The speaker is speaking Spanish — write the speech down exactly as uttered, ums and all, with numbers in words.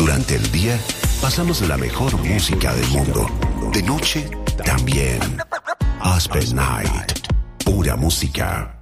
Durante el día, pasamos la mejor música del mundo. De noche, también. Aspen Night. Pura música.